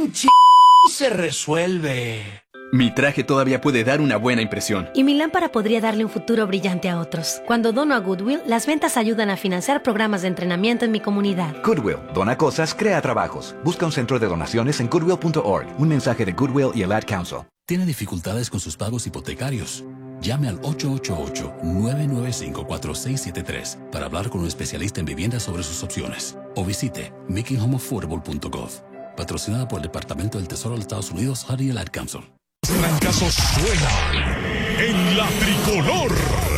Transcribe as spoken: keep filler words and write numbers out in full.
en ch... se resuelve. Mi traje todavía puede dar una buena impresión. Y mi lámpara podría darle un futuro brillante a otros. Cuando dono a Goodwill, las ventas ayudan a financiar programas de entrenamiento en mi comunidad. Goodwill. Dona cosas, crea trabajos. Busca un centro de donaciones en goodwill punto org. Un mensaje de Goodwill y el Ad Council. ¿Tiene dificultades con sus pagos hipotecarios? Llame al ocho ocho ocho, nueve nueve cinco, cuatro seis siete tres para hablar con un especialista en vivienda sobre sus opciones. O visite making home affordable punto gov. Patrocinada por el Departamento del Tesoro de los Estados Unidos y el Ad Council. Trancazo suena en la tricolor.